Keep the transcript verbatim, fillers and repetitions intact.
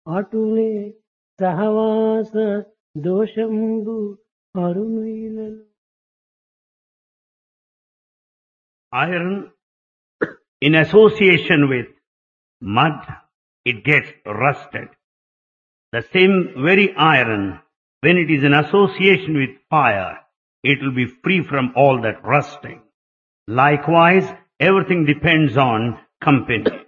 అటులే సహవాస దోషంబు అరుణులలో. Iron in association with mud, it gets rusted. The same very iron, when it is in association with fire, it will be free from all that rusting. Likewise, everything depends on company.